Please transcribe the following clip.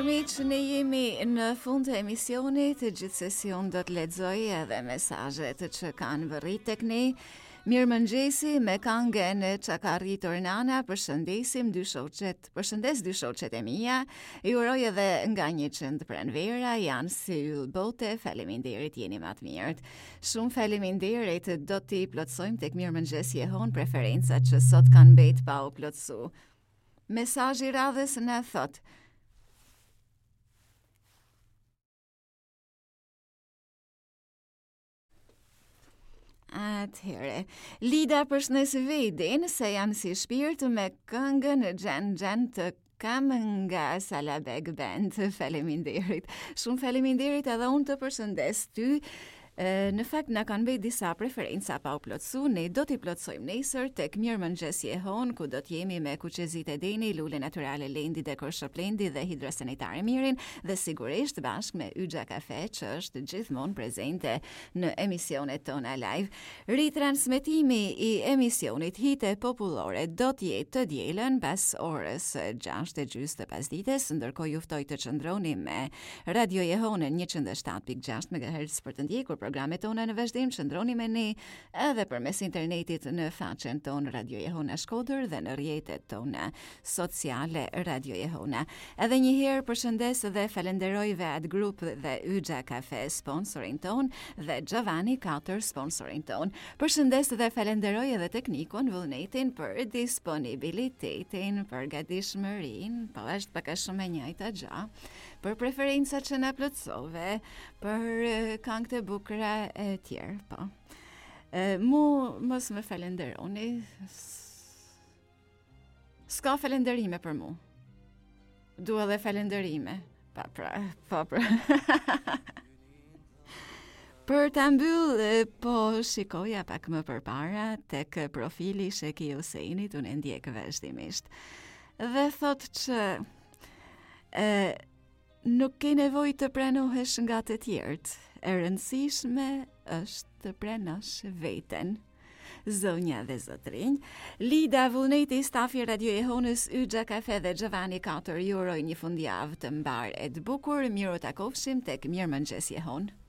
Miq, ne jemi në fund të emisionit, gjithsesi unë do të lexoj edhe mesazhet që kanë vërrit tek ne. Mirëmëngjesi, me këngën që ka rritur Nana, përshëndes dy shoqet e mia, ju uroj edhe nga 100 pranvera, janë si yll bote, faleminderit, jeni më të mirët. Shumë faleminderit, do t'i plotsojmë tek Mirëmëngjesi e hon preferencat që sot kanë mbet pa u plotsu. Mesazhi i radhës na thot: Atëhere, Lida përshëndes Vedin, se janë si shpirt me këngën Gjen të kam nga Salabek Band. Faleminderit. Shumë faleminderit edhe unë të përshëndes ty. Në fakt na kanë bëj disa preferenca pa u plotsu, ne do t'i plotsojmë nesër tek Mirëmëngjesi e hon, ku do t'jemi me Kuqezit e Deni, Lule Naturale Lendi, Dekor Shop Lendi dhe Hidrosanitare Mirin, dhe sigurisht bashkë me Yxha Kafe, që është gjithmonë prezente në emisionet tona live. Ritransmetimi i emisionit Hite Popullore do t'jetë të dielën pas orës 6:30 të pasdites, ndërkohë ju ftoj të qëndroni me Radio Jehonën 107.6 MHz për të ndjekur programet tona në vazhdim. Qëndroni me ne edhe përmes internetit në faqen tonë Radio Jehona Shkodër dhe në rrjetet tona sociale Radio Jehona. Edhe një herë përshëndes dhe falenderoj Vead Group dhe Yxha Kafe sponsorin ton dhe Giovanni 4 sponsorin ton. Përshëndes dhe falenderoj edhe teknikun Vullnetin për disponibilitetin, për gatishmërinë, po është pak a shumë e njëjta gjë, për preferencat që na plotsove, për këngët e bukura e tjerë, po. Mu mos më falenderoni. S'ka falenderime për mu. Dua dhe falenderime. Po. Për ta mbyll, po shikoja pak më përpara tek profili Sheki Huseinit, unë e ndjek vazhdimisht. Dhe thot që nuk ke nevojë të pranohesh nga të tjerët. E rëndësishme është të pranosh veten. Zonja dhe zotrinj, Lida Vullneti, stafi Radio Jehonës, Yxha Kafe dhe Giovanni 4 ju uroj një fundjavë të mbar e të bukur. Miru takofshim tek Mirëmëngjesi e hon.